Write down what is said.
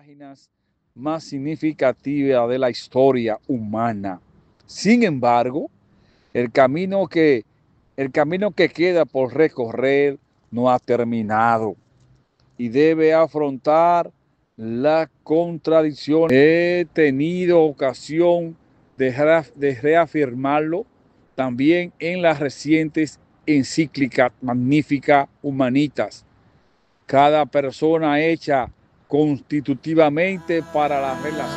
páginas más significativas de la historia humana. Sin embargo, el camino que queda por recorrer no ha terminado y debe afrontar las contradicciones. He tenido ocasión de reafirmarlo también en las recientes encíclicas Magnificat Humanitas. Cada persona hecha constitutivamente para la relación